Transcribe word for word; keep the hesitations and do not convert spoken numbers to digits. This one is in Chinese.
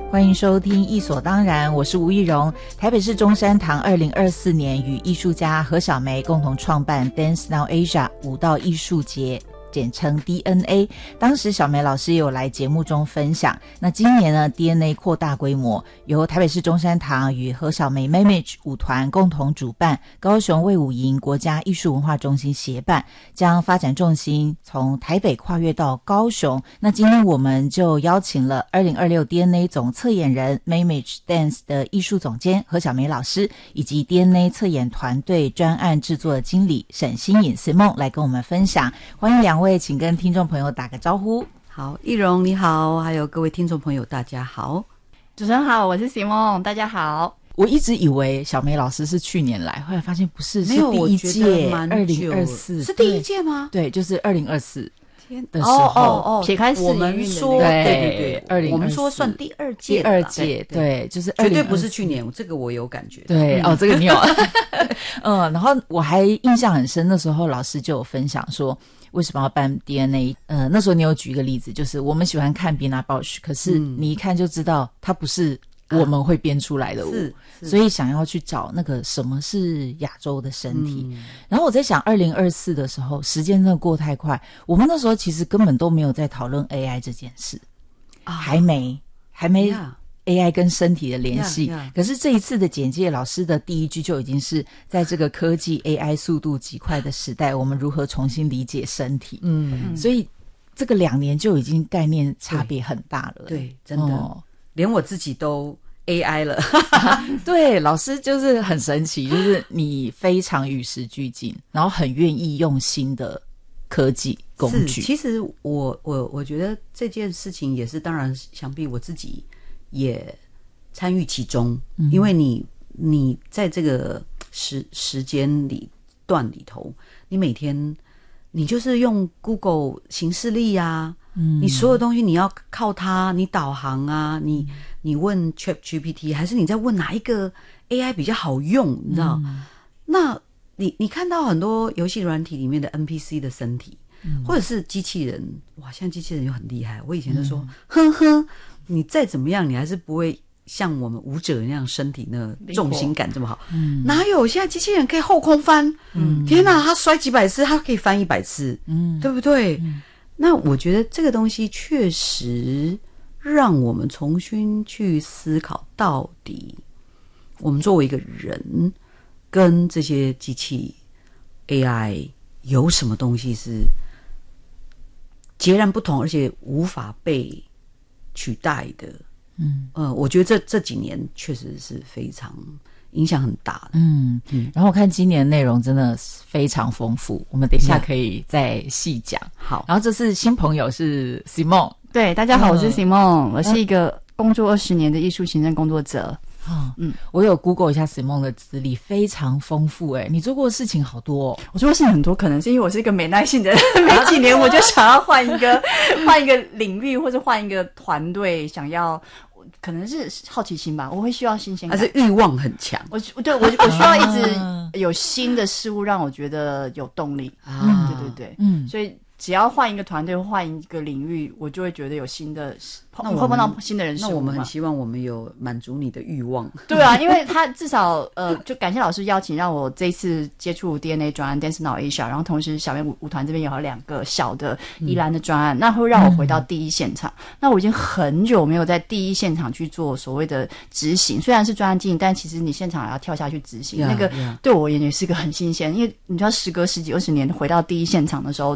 欢迎收听艺所当然，我是吴艺荣。台北市中山堂二零二四年与艺术家何小梅共同创办 Dance Now Asia 舞蹈艺术节，简称 D N A。 当时小梅老师也有来节目中分享。那今年呢 D N A 扩大规模，由台北市中山堂与何小梅 Mamage 舞团共同主办，高雄卫武营国家艺术文化中心协办，将发展重心从台北跨越到高雄。那今天我们就邀请了二零二六 D N A 总策演人 Mamage Dance 的艺术总监何小梅老师，以及 D N A 策演团队专案制作经理沈欣颖 Simone 来跟我们分享。欢迎两位，请跟听众朋友打个招呼。 好，艺荣你好，还有各位听众朋友大家好。 主持人好，我是 Simone， 大家好。 我一直以为小梅老师是去年来，后来发现不是，是第一届二零二四， 是第一届吗？ 对，就是二零二四的时候， 哦哦哦， 撇开我们说，对对对， 二零我们说算第二届， 第二届，对，就是绝对不是去年，这个我有感觉。 对，哦，这个你有，嗯，然后我还印象很深，那时候老师就有分享说，为什么要办 D N A？ 呃，那时候你有举一个例子，就是我们喜欢看 Bina Bausch， 可是你一看就知道它不是我们会编出来的舞， 啊、 所以想要去找那个什么是亚洲的身体。嗯、然后我在想二零二四的时候，时间真的过太快，我们那时候其实根本都没有在讨论 A I 这件事，啊、还没还没 A I 跟身体的联系。Yeah, yeah. 可是这一次的简介，老师的第一句就已经是在这个科技 A I 速度极快的时代，我们如何重新理解身体。嗯，所以这个两年就已经概念差别很大了。 对，对真的。哦，连我自己都 A I 了。 对，老师就是很神奇，就是你非常与时俱进，然后很愿意用新的科技工具。 其实我我我觉得这件事情也是，当然想必我自己也参与其中，嗯、因为你你在这个时时间里段里头，你每天你就是用 Google 行事历啊。嗯、你所有东西你要靠它，你导航啊，你你问 ChatGPT， 还是你在问哪一个 A I 比较好用，你知道？嗯、那你你看到很多游戏软体里面的 N P C 的身体，嗯、或者是机器人，哇，现在机器人又很厉害。我以前就说，嗯、呵呵，你再怎么样，你还是不会像我们舞者那样身体那重心感这么好。嗯、哪有？现在机器人可以后空翻，嗯、天哪，他摔几百次，他可以翻一百次，嗯、对不对？嗯，那我觉得这个东西确实让我们重新去思考，到底我们作为一个人跟这些机器 A I 有什么东西是截然不同，而且无法被取代的。嗯，呃，我觉得这这几年确实是非常影响很大的。 嗯嗯，然后我看今年内容真的非常丰富，我们等一下可以再细讲。好，然后这是新朋友是 Simone。 对，大家好，我是 Simone，、嗯、我是一个工作二十年的艺术行政工作者。 嗯嗯，我有 Google 一下 Simone 的资历，非常丰富诶、欸，你做过的事情好多哦。 我做过事情很多，可能是因为我是一个没耐性的人，没几年我就想要换一个换一个领域，或者换一个团队，想要。可能是好奇心吧，我会需要新鲜感， 还是欲望很强？ 我对我我需要一直有新的事物让我觉得有动力啊！对对对，嗯，所以只要换一个团队，换一个领域，我就会觉得有新的，碰会碰到新的人事物。 那我们很希望我们有满足你的欲望。 对啊，因为他至少呃，就感谢老师邀请，让我这一次接触 D N A 专案 Dance Now Asia， 然后同时小梅舞团这边也有两个小的宜兰的专案，嗯、那会让我回到第一现场。嗯、那我已经很久没有在第一现场去做所谓的执行，虽然是专案经营，但其实你现场也要跳下去执行， yeah, 那个 yeah. 对我而言也是个很新鲜，因为你知道时隔十几二十年回到第一现场的时候。